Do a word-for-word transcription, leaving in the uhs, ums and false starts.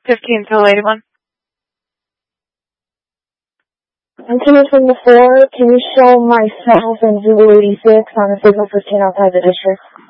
fifteen till eighty-one. I'm coming from the floor. Can you show myself and Zulu eighty-six on the signal fifteen outside the district?